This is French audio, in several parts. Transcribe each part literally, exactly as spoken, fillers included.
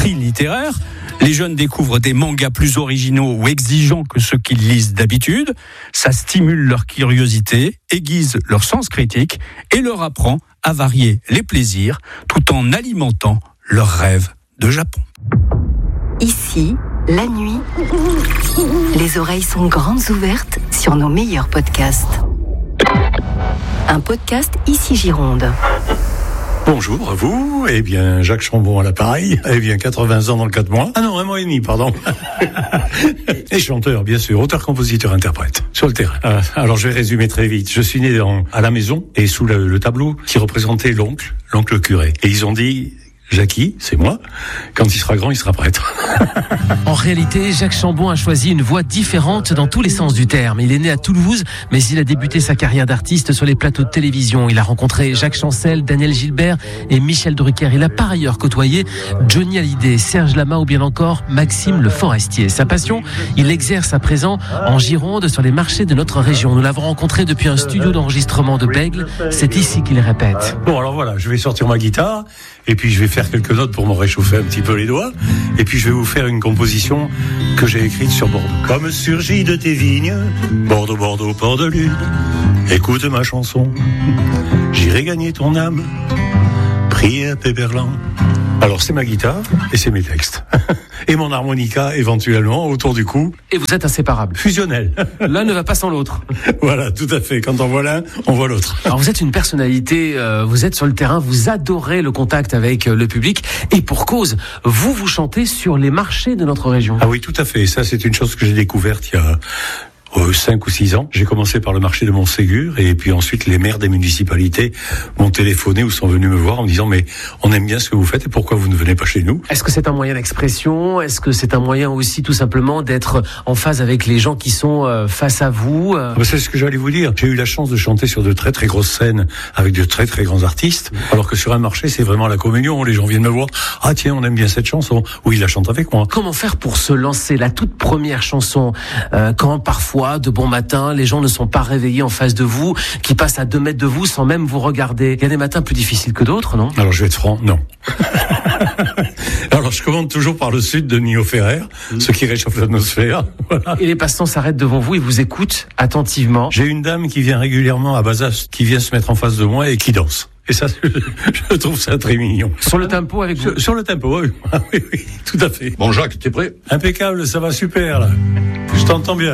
prix littéraire. Les jeunes découvrent des mangas plus originaux ou exigeants que ceux qu'ils lisent d'habitude. Ça stimule leur curiosité, aiguise leur sens critique et leur apprend à varier les plaisirs tout en alimentant leurs rêves de Japon. Ici, la nuit, les oreilles sont grandes ouvertes sur nos meilleurs podcasts. Un podcast Ici Gironde. Bonjour à vous, eh bien Jacques Chambon à l'appareil, eh bien quatre-vingts ans dans le quatre mois, ah non un mois et demi pardon, et chanteur bien sûr, auteur, compositeur, interprète, sur le terrain. Euh, alors je vais résumer très vite, je suis né dans, à la maison et sous le, le tableau qui représentait l'oncle, l'oncle curé, et ils ont dit... Jackie, c'est moi. Quand il sera grand, il sera prêtre. En réalité, Jacques Chambon a choisi une voie différente dans tous les sens du terme. Il est né à Toulouse, mais il a débuté sa carrière d'artiste sur les plateaux de télévision. Il a rencontré Jacques Chancel, Daniel Gilbert et Michel Drucker. Il a par ailleurs côtoyé Johnny Hallyday, Serge Lama ou bien encore Maxime Le Forestier. Sa passion, il l'exerce à présent en Gironde sur les marchés de notre région. Nous l'avons rencontré depuis un studio d'enregistrement de Bègle. C'est ici qu'il répète. Bon, alors voilà, je vais sortir ma guitare et puis je vais faire quelques notes pour me réchauffer un petit peu les doigts, et puis je vais vous faire une composition que j'ai écrite sur Bordeaux. Comme surgit de tes vignes, Bordeaux, Bordeaux, port de lune, écoute ma chanson, j'irai gagner ton âme, prier à Péberlan. Alors c'est ma guitare et c'est mes textes. Et mon harmonica éventuellement autour du cou. Et vous êtes inséparables. Fusionnel. L'un ne va pas sans l'autre. Voilà, tout à fait. Quand on voit l'un, on voit l'autre. Alors vous êtes une personnalité, euh, vous êtes sur le terrain, vous adorez le contact avec euh, le public. Et pour cause, vous vous chantez sur les marchés de notre région. Ah oui, tout à fait. Ça, c'est une chose que j'ai découverte il y a... Euh, cinq ou six ans. J'ai commencé par le marché de Montségur et puis ensuite les maires des municipalités m'ont téléphoné ou sont venus me voir en me disant mais on aime bien ce que vous faites et pourquoi vous ne venez pas chez nous? Est-ce que c'est un moyen d'expression? Est-ce que c'est un moyen aussi tout simplement d'être en phase avec les gens qui sont euh, face à vous? Ah bah c'est ce que j'allais vous dire. J'ai eu la chance de chanter sur de très très grosses scènes avec de très très grands artistes, alors que sur un marché c'est vraiment la communion. Les gens viennent me voir. Ah tiens, on aime bien cette chanson. Oui, il la chante avec moi. Comment faire pour se lancer la toute première chanson euh, quand parfois de bon matin, les gens ne sont pas réveillés en face de vous, qui passent à deux mètres de vous sans même vous regarder. Il y a des matins plus difficiles que d'autres, non? Alors je vais être franc, non. Alors je commande toujours par le sud de Nino Ferrer, mmh. ce qui réchauffe l'atmosphère. Voilà. Et les passants s'arrêtent devant vous et vous écoutent attentivement. J'ai une dame qui vient régulièrement à Bazas, qui vient se mettre en face de moi et qui danse. Et ça, je trouve ça très mignon. Sur le tempo avec vous? Sur, sur le tempo, oui. oui, oui, tout à fait. Bon Jacques, t'es prêt? Impeccable, ça va super là. Je t'entends bien.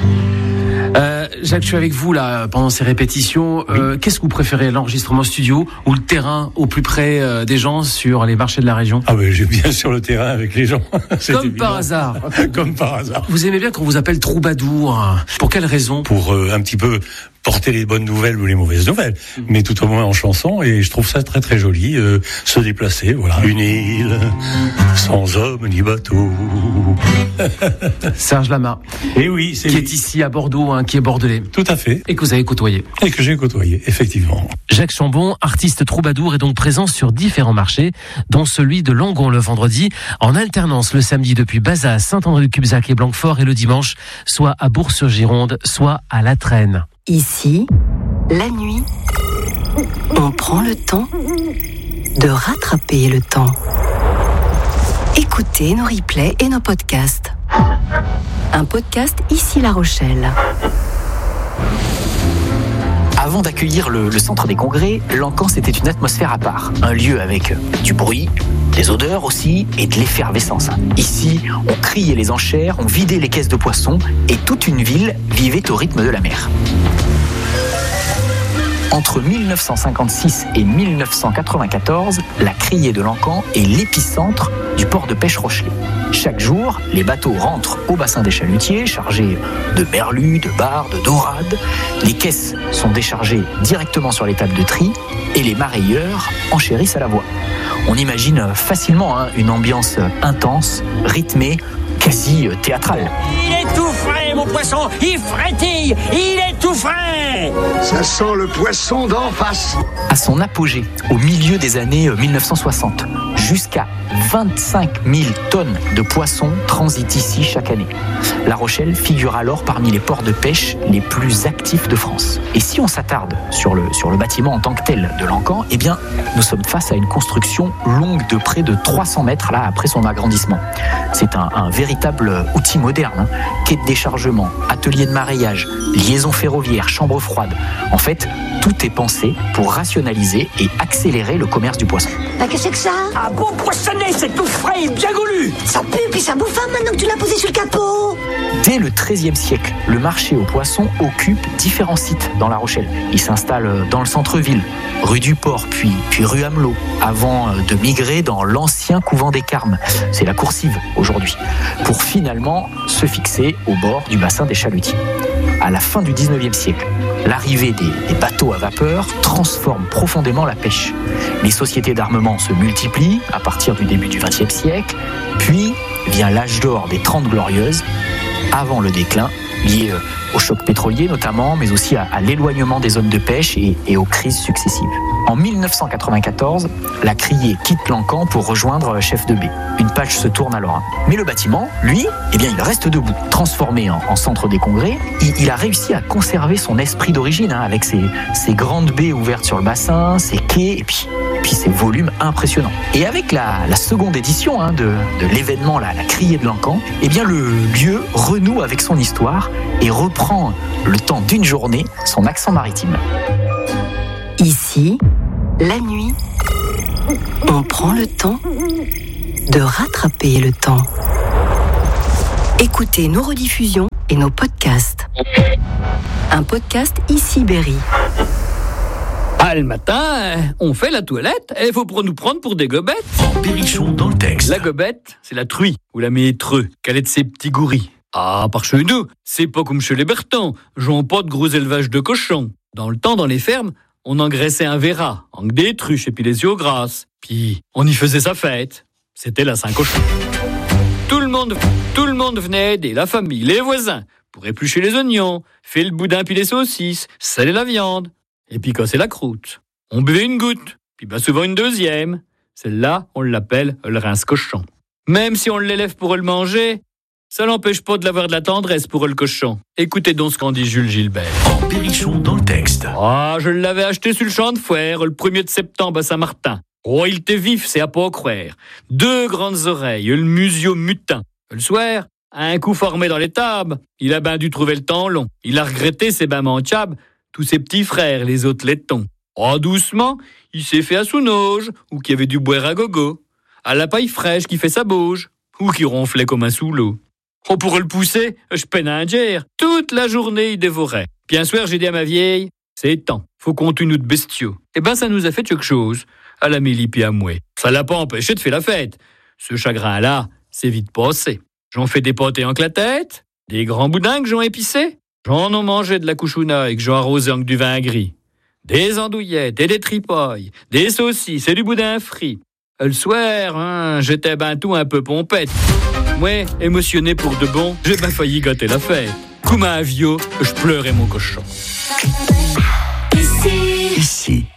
Euh, Jacques, je suis avec vous là pendant ces répétitions. Euh, oui. Qu'est-ce que vous préférez, l'enregistrement studio ou le terrain au plus près euh, des gens sur les marchés de la région? Ah ben j'aime bien sur le terrain avec les gens. Comme évident. Par hasard. Comme par hasard. Vous aimez bien qu'on vous appelle troubadour. Pour quelle raison? Pour euh, un petit peu porter les bonnes nouvelles ou les mauvaises nouvelles, mmh. mais tout au moins en chanson, et je trouve ça très très joli, euh, se déplacer, voilà. Une île, sans homme ni bateau. Serge Lama. Et oui, c'est qui lui. est ici à Bordeaux, hein, qui est bordelais. Tout à fait. Et que vous avez côtoyé. Et que j'ai côtoyé, effectivement. Jacques Chambon, artiste troubadour, est donc présent sur différents marchés, dont celui de Langon le vendredi, en alternance le samedi depuis Bazas, Saint-André-du-Cubzac et Blanquefort, et le dimanche, soit à Bourg-sur-Gironde, soit à La Traîne. Ici, la nuit, on prend le temps de rattraper le temps. Écoutez nos replays et nos podcasts. Un podcast Ici La Rochelle. Avant d'accueillir le, le centre des congrès, l'Encan c'était une atmosphère à part. Un lieu avec du bruit, des odeurs aussi et de l'effervescence. Ici, on criait les enchères, on vidait les caisses de poissons et toute une ville vivait au rythme de la mer. Entre mille neuf cent cinquante-six et mille neuf cent quatre-vingt-quatorze, la criée de l'Encan est l'épicentre du port de pêche Rochelet. Chaque jour, les bateaux rentrent au bassin des chalutiers, chargés de merlus, de bars, de dorades. Les caisses sont déchargées directement sur les tables de tri et les marailleurs enchérissent à la voix. On imagine facilement hein, une ambiance intense, rythmée, quasi théâtrale. Il est tout frais, mon poisson. Il frétille. Il est tout frais. Ça sent le poisson d'en face. À son apogée, au milieu des années mille neuf cent soixante, Jusqu'à vingt-cinq mille tonnes de poissons transitent ici chaque année. La Rochelle figure alors parmi les ports de pêche les plus actifs de France. Et si on s'attarde sur le, sur le bâtiment en tant que tel de l'Ancan, eh bien, nous sommes face à une construction longue de près de trois cents mètres là, après son agrandissement. C'est un, un véritable outil moderne. Hein. Quai de déchargement, atelier de maraillage, liaison ferroviaire, chambre froide. En fait, tout est pensé pour rationaliser et accélérer le commerce du poisson. Bah, qu'est-ce que c'est que ça ? Un bon poissonnet, c'est tout frais et bien goulu. Ça pue, puis ça bouffe maintenant que tu l'as posé sur le capot. Dès le treizième siècle, le marché aux poissons occupe différents sites dans La Rochelle. Il s'installe dans le centre-ville, rue du Port, puis, puis rue Amelot, avant de migrer dans l'ancien couvent des Carmes. C'est la Coursive aujourd'hui, pour finalement se fixer au bord du bassin des Chalutiers. À la fin du dix-neuvième siècle, l'arrivée des, des bateaux à vapeur transforme profondément la pêche. Les sociétés d'armement se multiplient à partir du début du vingtième siècle, puis vient l'âge d'or des Trente Glorieuses, avant le déclin, lié au choc pétrolier notamment, mais aussi à, à l'éloignement des zones de pêche et, et aux crises successives. En mille neuf cent quatre-vingt-quatorze, la Criée quitte l'Ancan pour rejoindre Chef de baie. Une page se tourne alors. Mais le bâtiment, lui, eh bien, il reste debout. Transformé en, en centre des congrès, il, il a réussi à conserver son esprit d'origine, hein, avec ses, ses grandes baies ouvertes sur le bassin, ses quais, et puis, et puis ses volumes impressionnants. Et avec la, la seconde édition hein, de, de l'événement, la, la Criée de l'Ancan, eh bien, le lieu renoue avec son histoire et reprend le temps d'une journée son accent maritime. Ici, la nuit, on prend le temps de rattraper le temps. Écoutez nos rediffusions et nos podcasts. Un podcast Ici Berry. Ah, le matin, on fait la toilette et il faut pour nous prendre pour des gobettes. Berrichon dans le texte. La gobette, c'est la truie ou la métreux, qu'elle est de ses petits gouris. Ah, par chez nous, c'est pas comme chez les Bertans, j'en pas de gros élevage de cochons. Dans le temps, dans les fermes, on engraissait un verra, avec des truches et puis les yeux grasses. Puis, on y faisait sa fête. C'était la Saint-Cochon. Tout le monde, tout le monde venait aider, la famille, les voisins, pour éplucher les oignons, faire le boudin puis les saucisses, saler la viande, et puis casser la croûte. On buvait une goutte, puis ben souvent une deuxième. Celle-là, on l'appelle le rince-cochon. Même si on l'élève pour le manger, ça n'empêche pas de l'avoir de la tendresse pour le cochon. Écoutez donc ce qu'en dit Jules Gilbert. Berrichon dans le texte. Ah, je l'avais acheté sur le champ de foire le premier de septembre à Saint-Martin. Oh, il était vif, c'est à pas croire. Deux grandes oreilles, le musio mutin. Le soir, un coup formé dans les tables, il a ben dû trouver le temps long. Il a regretté ses bains manchables, tous ses petits frères, les autres laitons. Oh, doucement, il s'est fait à Sounoge, ou qui avait dû boire à gogo. À la paille fraîche qui fait sa bauge, ou qui ronflait comme un sous-l'eau. On pourrait le pousser, je peine à un gère. Toute la journée, il dévorait. Puis un soir, j'ai dit à ma vieille, c'est temps, faut qu'on tue nous de bestiaux. Eh ben, ça nous a fait quelque chose, à la Mélie puis à Mouais. Ça l'a pas empêché de faire la fête. Ce chagrin-là, c'est vite passé. J'en fais des pâtés en clatette, des grands boudins que j'en épicé. J'en ai mangé de la couchouna et que j'en arrosé avec du vin gris. Des andouillettes et des tripailles, des saucisses et du boudin frit. Le soir, hein, j'étais ben tout un peu pompette. Ouais, émotionné pour de bon, j'ai ben failli gâter la fête. Comme un vieux, je pleurais mon cochon. Ici.